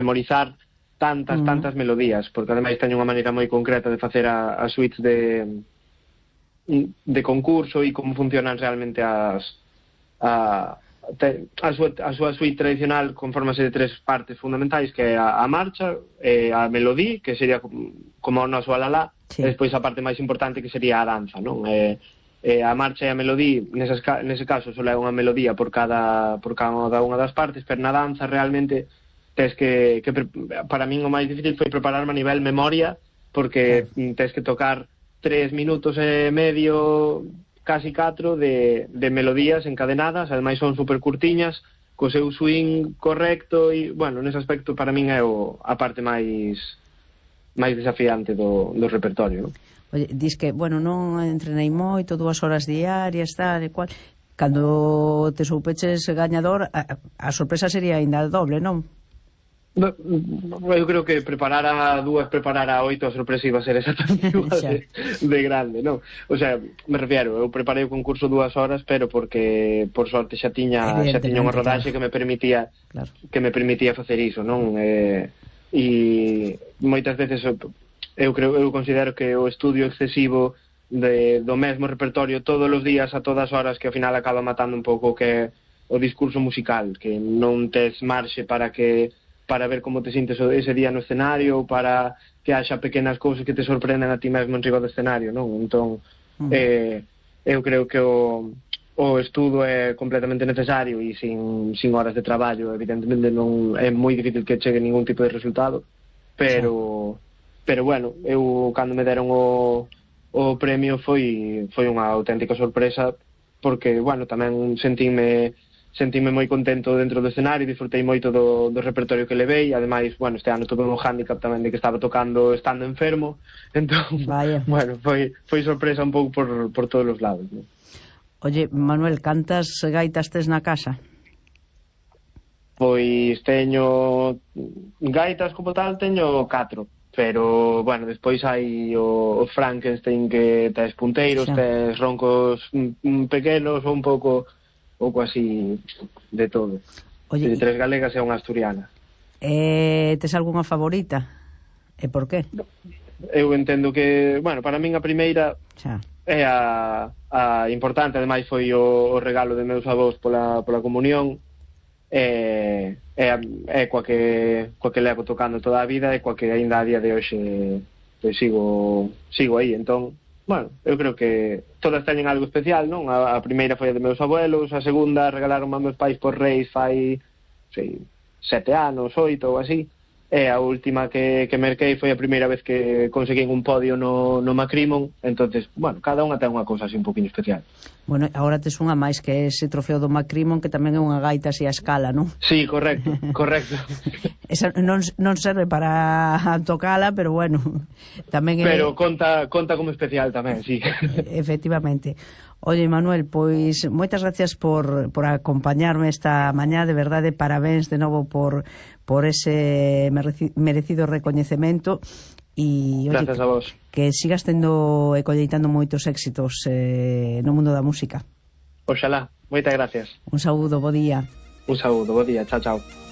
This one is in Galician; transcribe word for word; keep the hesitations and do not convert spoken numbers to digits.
memorizar tantas, uh-huh. tantas melodías, porque ademais teño unha maneira moi concreta de facer a, a suite de de concurso e como funcionan realmente as a, te, a, súa, a súa suite tradicional confórmase de tres partes fundamentais, que é a, a marcha, eh, a melodía, que sería como, como o noso alalá, sí. E despois a parte máis importante que sería a danza, non? Eh, eh, a marcha e a melodía, nesas, nese caso só é unha melodía por cada por cada unha das partes, pero na danza realmente tes que, que para min o máis difícil foi prepararme a nivel memoria, porque claro. Tes que tocar tres minutos e medio, casi catro, de, de melodías encadenadas, ademais son super curtiñas, co seu swing correcto, e, bueno, nese aspecto para min é o, a parte máis máis desafiante do, do repertorio, non? Oye, dis que, bueno, non entrenei moito, dúas horas diarias, tal e cual. Cando te soupeches gañador, a, a sorpresa sería ainda doble, non? Eu creo que preparar a dúas, preparar a oito, a sorpresa iba a ser exactamente igual de, de grande, non? O sea, me refiero, eu preparei o concurso dúas horas, pero porque por sorte xa tiña xa tiña unha rodaxe, claro, que me permitía claro. que me permitía facer iso, non? Eh, e moitas veces eu creo, eu considero que o estudio excesivo de, do mesmo repertorio todos os días a todas horas, que ao final acaba matando un pouco que o discurso musical, que non tes marxe para que para ver como te sintes ese día no escenario, ou para que haxa pequenas cousas que te sorprenden a ti mesmo en riba do escenario, non? Entón, uh-huh. eh, eu creo que o, o estudo é completamente necesario, e sin, sin horas de traballo, evidentemente non é moi difícil que chegue ningún tipo de resultado, pero, sí. pero bueno, eu cando me deron o, o premio foi, foi unha auténtica sorpresa, porque, bueno, tamén sentíme sentíme moi contento dentro do escenario, disfrutei moito do, do repertorio que levei, ademais, bueno, este ano tuve un handicap tamén de que estaba tocando estando enfermo, entón, Vaya. bueno, foi, foi sorpresa un pouco por, por todos os lados, ¿no? Oye, Manuel, cantas gaitas tes na casa? Pois teño gaitas como tal, teño catro, pero, bueno, despois hai o, o Frankenstein, que tes punteiros, xa. Tes roncos pequenos, ou un pouco pouco así de todo. Oye, de tres galegas e unha asturiana. Eh, tes algunha favorita? E por qué? Eu entendo que, bueno, para min a primeira xa. é a, a importante, ademais foi o, o regalo de meus avós pola, pola comunión, e é, é coa que coa que levo tocando toda a vida, e coa que aínda a día de hoxe pues, sigo sigo aí, entón bueno, eu creo que todas teñen algo especial, non? A, a primeira foi a de meus abuelos, a segunda regalaron a meus pais por reis fai, sei, sete anos, oito ou así, e a última que, que merquei foi a primeira vez que conseguín un podio no, no Macrimon, entonces, bueno, cada unha ten unha cousa así un poquinho especial. Bueno, agora tes unha máis, que é ese trofeo do Macrimon, que tamén é unha gaita así a escala, non? Sí, correcto, correcto. Esa non, non serve para tocala, pero bueno, tamén é... Pero conta, conta como especial tamén, sí. Efectivamente. Oye, Manuel, pois moitas gracias por, por acompañarme esta mañá, de verdade, parabéns de novo por, por ese merecido recoñecemento, e oye, gracias a vos. Que, que sigas tendo e colleitando moitos éxitos eh, no mundo da música. Oxalá, moitas gracias. Un saúdo, bo día. Un saúdo, bo día, chao, chao.